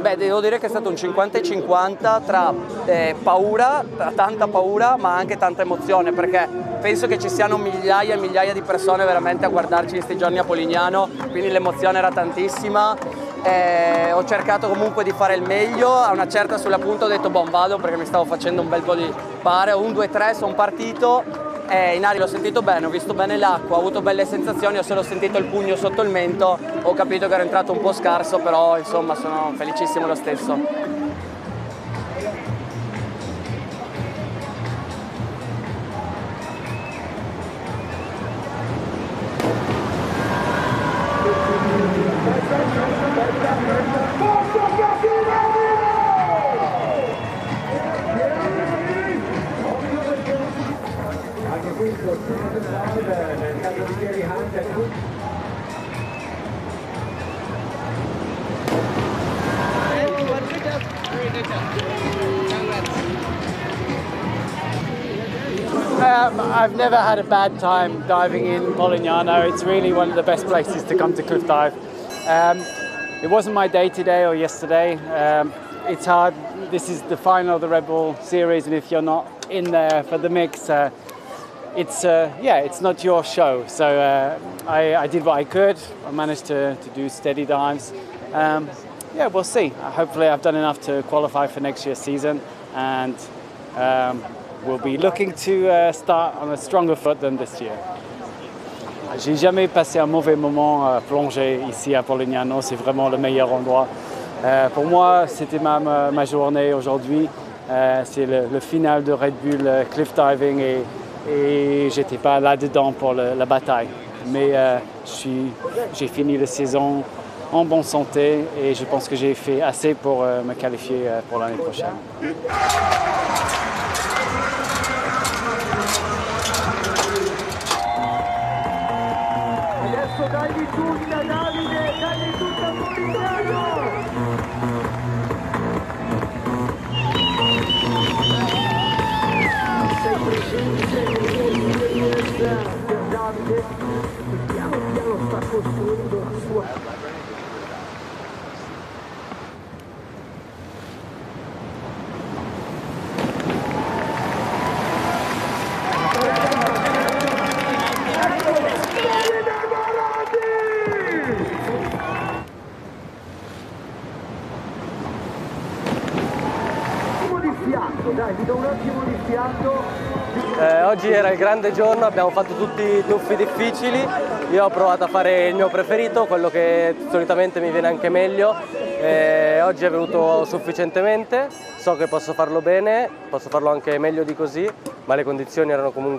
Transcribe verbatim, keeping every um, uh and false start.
beh, devo dire che è stato un cinquanta e cinquanta tra eh, paura, tra tanta paura, ma anche tanta emozione, perché penso che ci siano migliaia e migliaia di persone veramente a guardarci in questi giorni a Polignano, quindi l'emozione era tantissima. Eh, ho cercato comunque di fare il meglio, a una certa sulla punta ho detto boh, vado perché mi stavo facendo un bel po' di pare, un due tre sono partito. Eh, in aria l'ho sentito bene, ho visto bene l'acqua, ho avuto belle sensazioni, ho solo sentito il pugno sotto il mento, ho capito che ero entrato un po' scarso, però insomma sono felicissimo lo stesso. Um, I've never had a bad time diving in Polignano. It's really one of the best places to come to cliff dive. Um, it wasn't my day today or yesterday. Um, it's hard. This is the final of the Red Bull series, and if you're not in there for the mix, uh, it's uh, yeah, it's not your show. So uh, I, I did what I could. I managed to, to do steady dives. Um, yeah, we'll see. Hopefully, I've done enough to qualify for next year's season, and um, we'll be looking to uh, start on a stronger foot than this year. J'ai jamais passé un mauvais moment à plonger ici à Polignano, c'est vraiment le meilleur endroit. Euh, pour moi, c'était ma, ma, ma journée aujourd'hui. Euh, c'est le, le final de Red Bull euh, Cliff Diving et, et j'étais pas là-dedans pour le, la bataille. Mais euh, j'ai fini la saison en bonne santé et je pense que j'ai fait assez pour euh, me qualifier euh, pour l'année prochaine. Dagli tutta Davide, dagli tutta Polignano! Sei presente nell'esperienza per Davide che piano piano sta costruendo la sua. Dai, vi do un attimo di fiato. Eh, oggi era il grande giorno, abbiamo fatto tutti i tuffi difficili, io ho provato a fare il mio preferito, quello che solitamente mi viene anche meglio. Eh, oggi è venuto sufficientemente, so che posso farlo bene, posso farlo anche meglio di così, ma le condizioni erano comunque